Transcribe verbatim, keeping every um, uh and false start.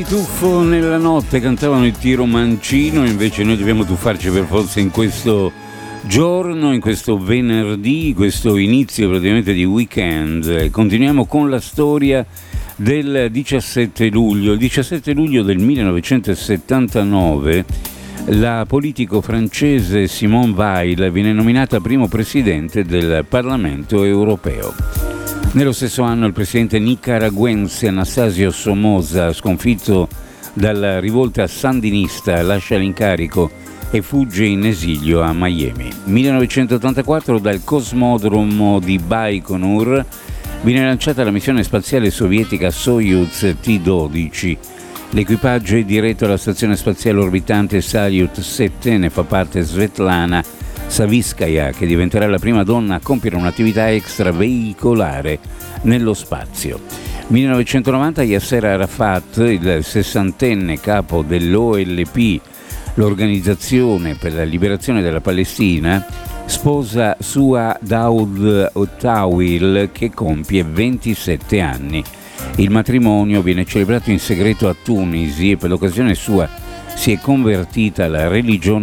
di tuffo nella notte, cantavano il Tiro Mancino, invece noi dobbiamo tuffarci per forza in questo giorno, in questo venerdì, questo inizio praticamente di weekend. Continuiamo con la storia del diciassette luglio. Il diciassette luglio del millenovecentosettantanove la politico francese Simone Weil viene nominata primo presidente del Parlamento europeo. Nello stesso anno il presidente nicaraguense Anastasio Somoza, sconfitto dalla rivolta sandinista, lascia l'incarico e fugge in esilio a Miami. millenovecentottantaquattro dal cosmodromo di Baikonur viene lanciata la missione spaziale sovietica Soyuz T dodici. L'equipaggio è diretto alla stazione spaziale orbitante Salyut sette, ne fa parte Svetlana Savitskaya, che diventerà la prima donna a compiere un'attività extraveicolare nello spazio. millenovecentonovanta Yasser Arafat, il sessantenne capo dell'O L P, l'Organizzazione per la Liberazione della Palestina, sposa Sua Daoud Tawil, che compie ventisette anni. Il matrimonio viene celebrato in segreto a Tunisi e per l'occasione Sua si è convertita alla religione